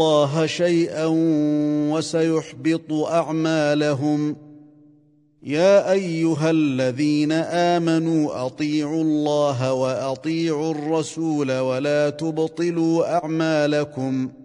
الله شيئا وسيحبط أعمالهم. يا أيها الذين آمنوا أطيعوا الله وأطيعوا الرسول ولا تبطلوا أعمالكم